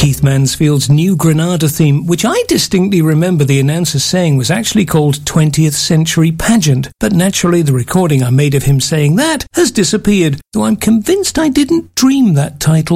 Keith Mansfield's New Granada theme, which I distinctly remember the announcer saying was actually called 20th Century Pageant, but naturally the recording I made of him saying that has disappeared, though I'm convinced I didn't dream that title.